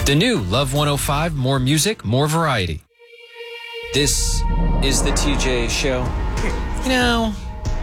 The new Love 105, more music, more variety. This is the TJ Show. You know,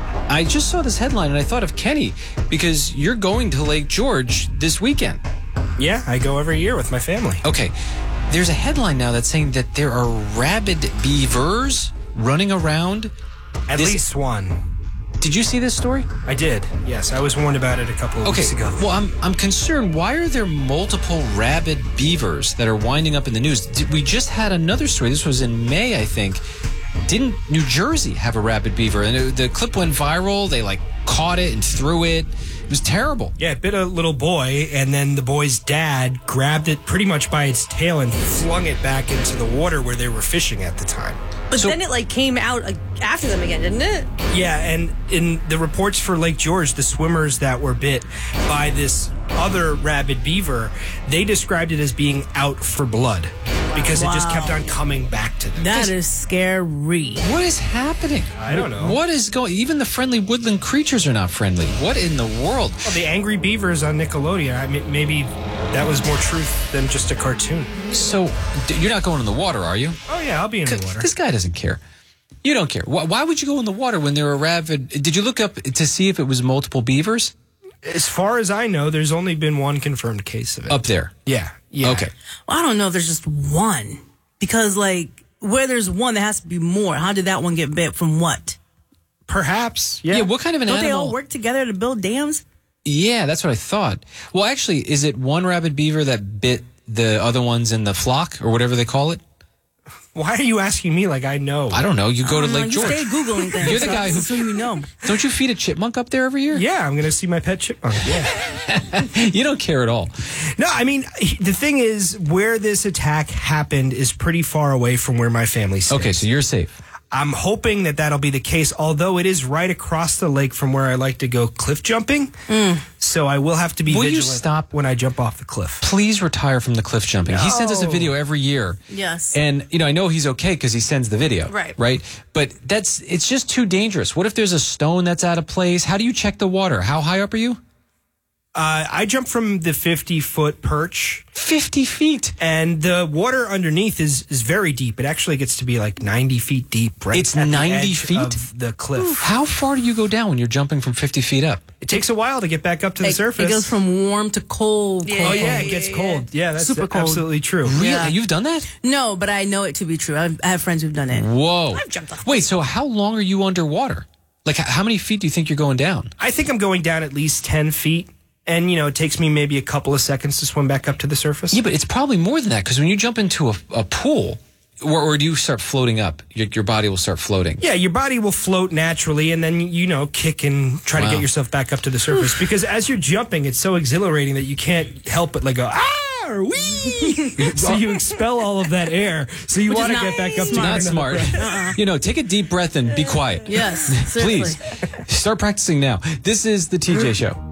I just saw this headline and I thought of Kenny because you're going to Lake George this weekend. Yeah, I go every year with my family. Okay, there's a headline now that's saying that there are rabid beavers running around. At least one. Did you see this story? I did, yes. I was warned about it a couple of weeks ago. Well, I'm concerned. Why are there multiple rabid beavers that are winding up in the news? We just had another story. This was in May, I think. Didn't New Jersey have a rabid beaver? And the clip went viral. They, caught it and threw it. It was terrible. Yeah, it bit a little boy, and then the boy's dad grabbed it pretty much by its tail and flung it back into the water where they were fishing at the time. But then it came out after them again, didn't it? Yeah, and in the reports for Lake George, the swimmers that were bit by this other rabid beaver, they described it as being out for blood because it just kept on coming back to them. That is scary. What is happening? I don't know. What is going? Even the friendly woodland creatures are not friendly. What in the world? Well, the Angry Beavers on Nickelodeon. I mean, maybe that was more truth than just a cartoon. So you're not going in the water, are you? Oh yeah, I'll be in the water. This guy doesn't care. You don't care. Why would you go in the water when there are rabid? Did you look up to see if it was multiple beavers? As far as I know, there's only been one confirmed case of it. Up there? Yeah. Okay. Well, I don't know if there's just one. Because, where there's one, there has to be more. How did that one get bit from what? Perhaps, yeah. Yeah, what kind of an Don't animal? they all work together to build dams? Yeah, that's what I thought. Well, actually, is it one rabid beaver that bit the other ones in the flock, or whatever they call it? Why are you asking me like I know? I don't know. You go to Lake You George. stay Googling things. You're the guy who... So you know. Don't you feed a chipmunk up there every year? Yeah, I'm going to see my pet chipmunk. Yeah. You don't care at all. No, I mean, the thing is, where this attack happened is pretty far away from where my family stays. Okay, so you're safe. I'm hoping that that'll be the case, although it is right across the lake from where I like to go cliff jumping. So I will have to be vigilant you stop when I jump off the cliff. Please retire from the cliff jumping. He sends us a video every year. Yes. And, I know he's okay because he sends the video. Right. Right? But it's just too dangerous. What if there's a stone that's out of place? How do you check the water? How high up are you? I jumped from the 50-foot perch. 50 feet. And the water underneath is very deep. It actually gets to be 90 feet deep. Right It's at 90 the edge feet? of the cliff. How far do you go down when you're jumping from 50 feet up? It takes a while to get back up to the surface. It goes from warm to cold. Oh, yeah, it gets cold. Yeah, that's Super cold. absolutely true. Really? Yeah. You've done that? No, but I know it to be true. I have friends who've done it. Whoa. I've jumped off. Wait, so how long are you underwater? How many feet do you think you're going down? I think I'm going down at least 10 feet. And, it takes me maybe a couple of seconds to swim back up to the surface. Yeah, but it's probably more than that because when you jump into a pool, or do you start floating up? Your body will start floating. Yeah, your body will float naturally and then, kick and try to get yourself back up to the surface. Because as you're jumping, it's so exhilarating that you can't help but go, ah, or wee. So you expel all of that air. So you want to get back up to Not smart. Take a deep breath and be quiet. Yes, Please, start practicing now. This is the TJ Show.